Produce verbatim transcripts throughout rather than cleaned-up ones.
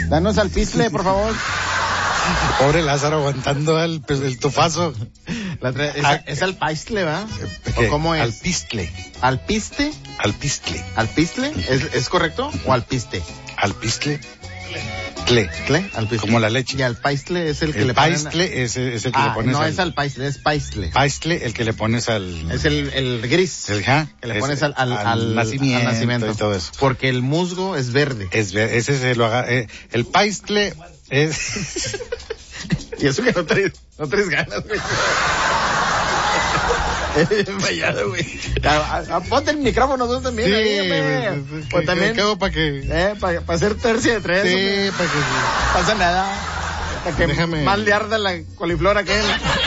Danos alpistle, por favor. Pobre Lázaro aguantando el, el tufazo. La tra- es, Ah, es alpistle, ¿va? ¿Qué? ¿O cómo es? Alpistle. ¿Alpiste? Alpistle. ¿Alpistle? ¿Es, ¿Es correcto? ¿O alpiste? Alpistle. Cle. ¿Cle? Alpistle. Como la leche. Y alpaistle es el que El le ponen... paistle es, es el que Ah, le pones no al... es alpaistle, es paistle. Paistle, el que le pones al... Es el, el gris. el, ja, que le es- pones al, al, al al, nacimiento al nacimiento. y todo eso. Porque el musgo es verde. Es, ve- ese se lo haga... Eh, el paistle es... Y eso que no traes, no traes ganas, güey. Fallado, güey. Ah, ah, Ponte el micrófono tú también. Sí, ahí, hombre. pues, Pues ¿qué- también. qué hago para que...? Eh, para pa hacer tercia de tres. Sí, hombre. para que... No pasa nada. Para que Déjame- mal le arda la coliflor aquel.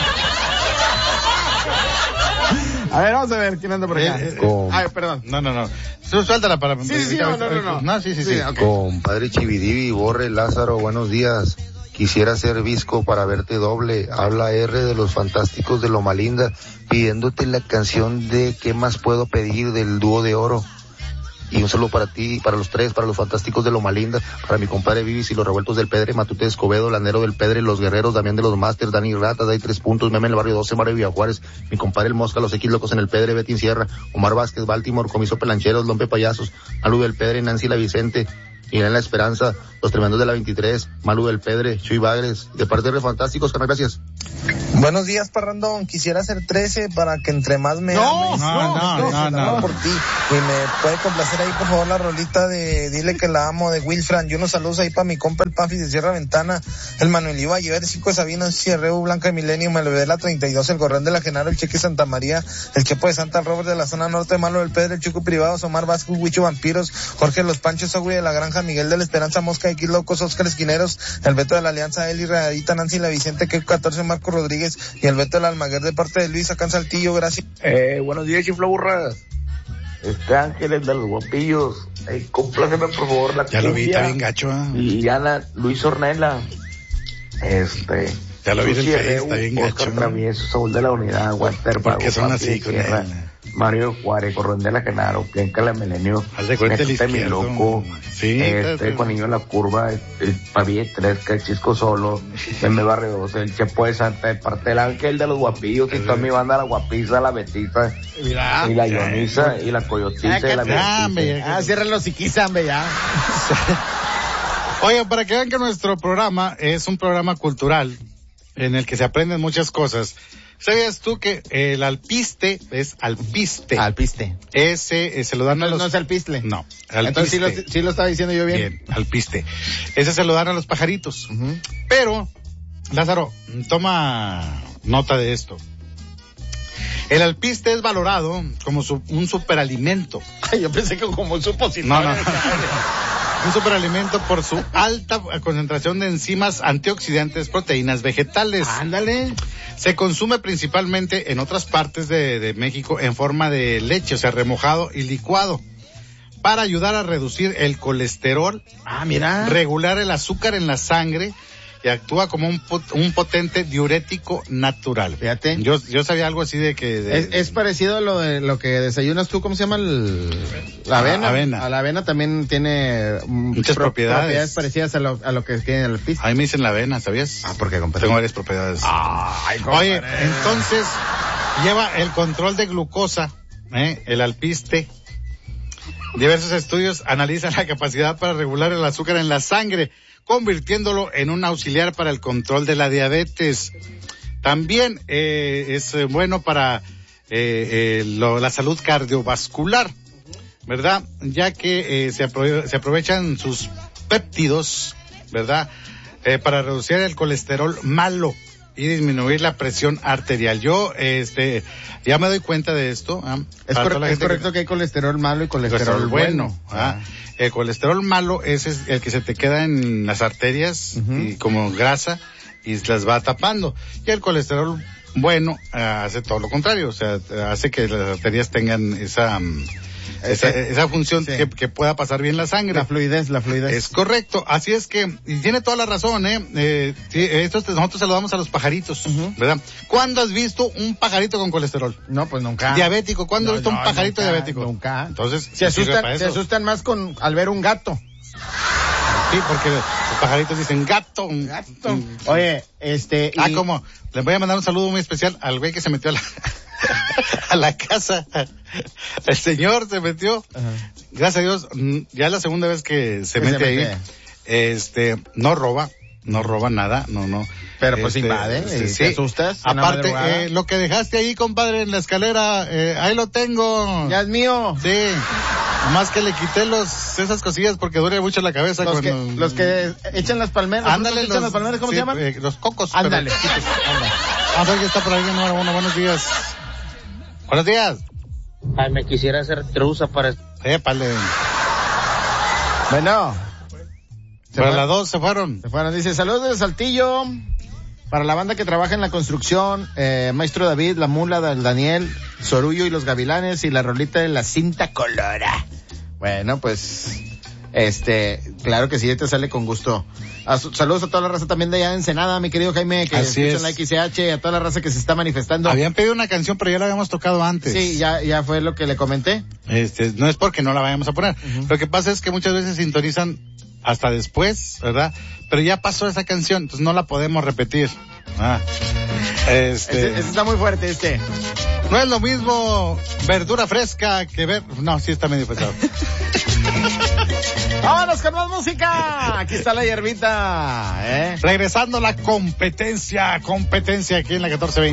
A ver, vamos a ver quién anda por acá. Eh, eh, Con- Ay, perdón. No, no, no. Su- Suéltala para... Sí, sí, sí, no, no, no, no. No, sí, sí, sí. Sí, ok. Compadre Chividivi, Borre, Lázaro, buenos días. Quisiera ser visco para verte doble. Habla R de los Fantásticos de Loma Linda, pidiéndote la canción de ¿Qué más puedo pedir? Del dúo de oro. Y un saludo para ti, para los tres, para los Fantásticos de Loma Linda, para mi compadre Vivis y los Revueltos del Pedre, Matute Escobedo, Landero del Pedre, los Guerreros, Damián de los Masters, Dani Ratas, Day Tres Puntos, Meme en el Barrio doce, Mario Villajuárez, mi compadre El Mosca, los X Locos en el Pedre, Betty Sierra, Omar Vázquez, Baltimore, Comiso Pelancheros, Lompe Payasos, Malu del Pedre, Nancy La Vicente, Irene La Esperanza, los Tremendos de la veintitrés, Malu del Pedre, Chuy Bagres, de parte de los Fantásticos, carnal, gracias. Buenos días, Parrandón. Quisiera hacer trece para que entre más me No, ames. no, no, trece, no, la no. hago por ti. Y me puede complacer ahí, por favor, la rolita de Dile que la amo de Wilfran. Y unos saludos ahí para mi compa el Pafi de Sierra Ventana, el Manuel Iba, Llevar cinco de Sabina, Cierreu, Blanca de Milenio, Melvedela treinta y dos, el Gorrón de la Genaro, el Cheque Santa María, el Chepo de Santa Robert de la zona norte, Malo del Pedro, el Chuco Privados, Omar Vázquez, Huicho Vampiros, Jorge Los Panchos, Agüey de la Granja, Miguel de la Esperanza, Mosca, X Locos, Oscar Esquineros, el Beto de la Alianza, Eli Radita, Nancy La Vicente, que catorce, Marco Rodríguez y el Beto de la Almaguer de parte de Luis, acá en Saltillo, gracias. Eh, buenos días, chifla burras. Este Ángeles de los Guapillos. Eh, compláceme por favor la Ya lo vi, cumbia. está bien gacho. ¿eh? Y Ana, Luis Ornella. Este. Ya lo vi en el Lucy Face, Herreu, está bien Oscar gacho. Travieso, Saúl de la Unidad, Walter ¿Por qué Vago, son Papi así de con Sierra, él? Mario Juárez, Corrón de la Genaro, Bianca la Milenio, Haz de cuenta el Nexte mi izquierdo. loco, Sí, este, claro. Juanillo la Curva, el, el Pavi de Tresca, el Chisco Solo, Meme Barrio doce, el Chepo de Santa, de parte del Ángel de los Guapillos, y toda mi banda, la Guapiza, la Betita, Mira. y la Ioniza, y la Coyotiza, y la Ya, hombre, Betita. ya. Ah, ciérralo si quisa, hombre, ya. Oigan, para que vean que nuestro programa es un programa cultural en el que se aprenden muchas cosas. ¿Sabías tú que el alpiste es alpiste? Alpiste. Ese eh, se lo dan a No, los... no es alpistle. No, Entonces sí lo, alpiste. sí lo estaba diciendo yo bien. Bien, alpiste. Ese se lo dan a los pajaritos. Ujú. Pero, Lázaro, toma nota de esto. El alpiste es valorado como su- un superalimento. Ay, yo pensé que como un supositorio. No, no. Un superalimento por su alta concentración de enzimas antioxidantes, proteínas vegetales. Ándale. Se consume principalmente en otras partes de, de México en forma de leche, o sea, remojado y licuado, para ayudar a reducir el colesterol, Ah, mira. regular el azúcar en la sangre y actúa como un, pot- un potente diurético natural. Fíjate. Yo, yo sabía algo así de que... de- Es, es parecido a lo de lo que desayunas tú, ¿cómo se llama? El, la avena. Ah, avena. A la avena también tiene mm, Muchas propiedades. propiedades parecidas a lo, a lo que tiene el alpiste. A mí me dicen la avena, ¿sabías? Ah, ¿por qué, compadre? Tengo varias propiedades. Ay, Oye, compadre. entonces lleva el control de glucosa, ¿eh? El alpiste. Diversos estudios analizan la capacidad para regular el azúcar en la sangre, convirtiéndolo en un auxiliar para el control de la diabetes. También eh, es eh, bueno para eh, eh, lo- la salud cardiovascular, ¿verdad? Ya que eh, se, aprove- se aprovechan sus péptidos, ¿verdad? Eh, para reducir el colesterol malo y disminuir la presión arterial. Yo, este, ya me doy cuenta de esto. ¿ah? Es, Para corre- toda la es gente correcto que... hay colesterol malo y colesterol, colesterol bueno. bueno. ¿ah? El colesterol malo es es el que se te queda en las arterias Ujú. y como grasa y las va tapando. Y el colesterol bueno ah, hace todo lo contrario, o sea, hace que las arterias tengan esa mm, esa, Ese- esa función sí. que, que pueda pasar bien la sangre. La fluidez, la fluidez. Es correcto, así es que, y tiene toda la razón, ¿eh? eh sí, esto te- nosotros saludamos a los pajaritos, Ujú. ¿verdad? ¿Cuándo has visto un pajarito con colesterol? No, pues nunca. Diabético, ¿cuándo No, has visto no, un pajarito nunca, diabético? Nunca. Entonces, Se sirve asustan, para se eso. asustan más con al ver un gato. Sí, porque los pajaritos dicen gato. Gato. Oye, este... Ah, y... como, les voy a mandar un saludo muy especial al güey que se metió a la, a la casa. El señor se metió. Ajá. Gracias a Dios, ya es la segunda vez que se mete, se mete ahí. Este, no roba, no roba nada, no, no. Pero pues este, invade, sí, sí. ¿Te asustas? Aparte, eh, lo que dejaste ahí, compadre, en la escalera, eh, ahí lo tengo. Ya es mío. Sí. Más que le quité los, esas cosillas porque duele mucho la cabeza. Los, cuando... que, los que echan las palmeras. Ándale, los, echan las palmeras, ¿cómo sí, se llaman? Eh, los cocos. Ándale. Pero... Ándale. Vamos a ver que está por ahí, número uno. Buenos días. Buenos días. Ay, me quisiera hacer truza para... Épale. Bueno. Para las dos se fueron. Se fueron. Dice, saludos de Saltillo. Para la banda que trabaja en la construcción, eh, Maestro David, La Mula, Daniel, Sorullo y los Gavilanes y la rolita de la cinta colora. Bueno, pues, este, claro que sí, te sale con gusto. A su, saludos a toda la raza también de allá en Ensenada, mi querido Jaime, que Así escuchan es. la X H, a toda la raza que se está manifestando. Habían pedido una canción, pero ya la habíamos tocado antes. Sí, ya, ya fue lo que le comenté. Este, no es porque no la vayamos a poner. Uh-huh. Lo que pasa es que muchas veces sintonizan hasta después, ¿verdad? Pero ya pasó esa canción, entonces no la podemos repetir. Ah, este... Ese, ese está muy fuerte, este. No es lo mismo verdura fresca que ver... No, sí está medio pesado. ¡Vámonos con más música! Aquí está la hierbita, ¿eh? Regresando a la competencia, competencia aquí en la catorce veinte.